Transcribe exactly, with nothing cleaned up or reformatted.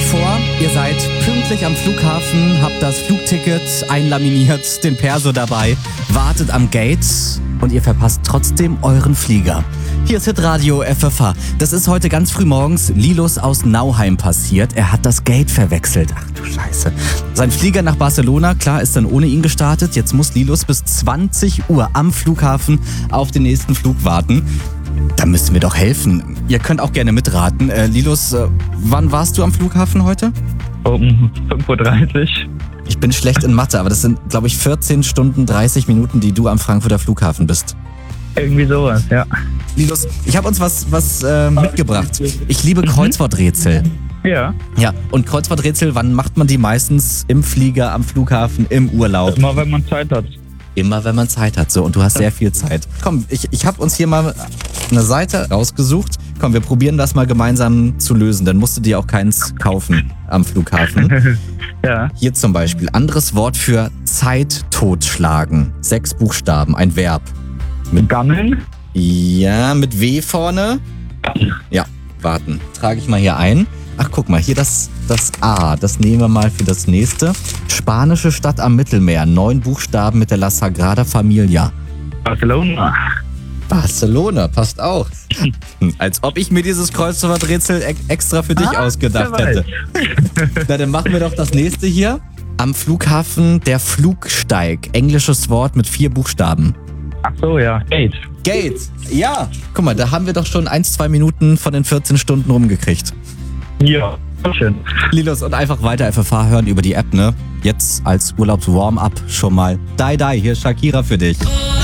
euch vor, ihr seid pünktlich am Flughafen, habt das Flugticket einlaminiert, den Perso dabei, wartet am Gate und ihr verpasst trotzdem euren Flieger. Hier ist Hitradio F F H. Das ist heute ganz früh morgens Lilos aus Nauheim passiert. Er hat das Gate verwechselt. Ach du Scheiße. Sein Flieger nach Barcelona, klar, ist dann ohne ihn gestartet. Jetzt muss Lilos bis zwanzig Uhr am Flughafen auf den nächsten Flug warten. Da müssen wir doch helfen. Ihr könnt auch gerne mitraten. Äh, Lilos, äh, wann warst du am Flughafen heute? Um fünf Uhr dreißig. Ich bin schlecht in Mathe, aber das sind, glaube ich, vierzehn Stunden, dreißig Minuten, die du am Frankfurter Flughafen bist. Irgendwie sowas, ja. Lilos, ich habe uns was, was äh, mitgebracht. Ich liebe Kreuzworträtsel. Ja, Ja, und Kreuzworträtsel, wann macht man die meistens? Im Flieger, am Flughafen, im Urlaub? immer wenn man Zeit hat. Immer, wenn man Zeit hat. So, und du hast sehr viel Zeit. Komm, ich, ich habe uns hier mal eine Seite rausgesucht. Komm, wir probieren das mal gemeinsam zu lösen. Dann musst du dir auch keins kaufen am Flughafen. Ja, Hier zum Beispiel. Anderes Wort für Zeit totschlagen. Sechs Buchstaben, ein Verb. gammeln. Ja, mit W vorne. Ja, warten. Trage ich mal hier ein. Ach, guck mal, hier das, das A. Das nehmen wir mal für das nächste. Spanische Stadt am Mittelmeer. Neun Buchstaben mit der La Sagrada Familia. Barcelona. Barcelona, passt auch. Als ob ich mir dieses Kreuzworträtsel e- extra für dich Ah, ausgedacht wer hätte. Na, dann machen wir doch das nächste hier. Am Flughafen der Flugsteig. Englisches Wort mit vier Buchstaben. Ach so, ja. Gate. Gate. Ja. Guck mal, da haben wir doch schon ein, zwei Minuten von den vierzehn Stunden rumgekriegt. Ja, schön. Lilos, und einfach weiter F F H hören über die App, ne? Jetzt als Urlaubs-Warm-up schon mal. Die, die, hier ist Shakira für dich.